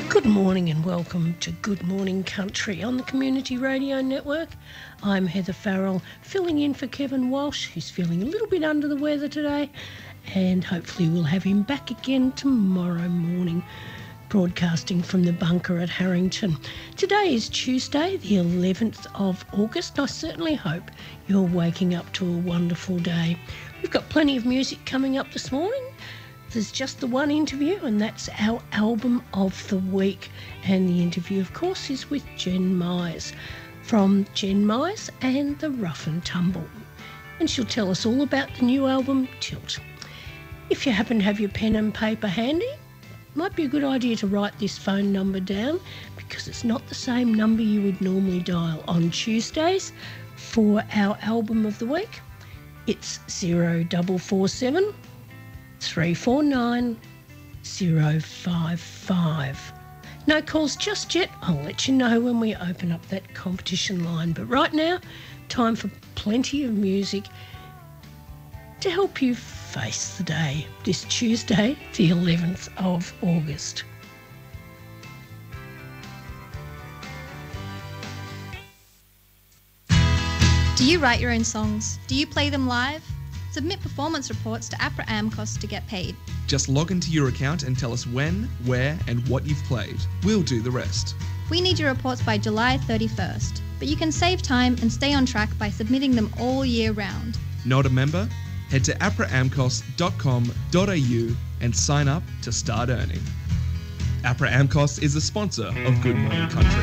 Good morning and welcome to Good Morning Country on the Community Radio Network. I'm Heather Farrell, filling in for Kevin Walsh, who's feeling a little bit under the weather today, and hopefully we'll have him back again tomorrow morning, broadcasting from the bunker at Harrington. Today is Tuesday, the 11th of August. I certainly hope you're waking up to a wonderful day. We've got plenty of music coming up this morning. There's just the one interview, and that's our album of the week. And the interview, of course, is with Jen Myers from Jen Myers and the Rough and Tumble. And she'll tell us all about the new album, Tilt. If you happen to have your pen and paper handy, it might be a good idea to write this phone number down, because it's not the same number you would normally dial on Tuesdays for our album of the week. It's 0447 349 055. No calls just yet. I'll let you know when we open up that competition line. But right now, time for plenty of music to help you face the day, this Tuesday, the 11th of August. Do you write your own songs? Do you play them live? Submit performance reports to APRA AMCOS to get paid. Just log into your account and tell us when, where and what you've played. We'll do the rest. We need your reports by July 31st, but you can save time and stay on track by submitting them all year round. Not a member? Head to apraamcos.com.au and sign up to start earning. APRA AMCOS is the sponsor of Good Morning Country.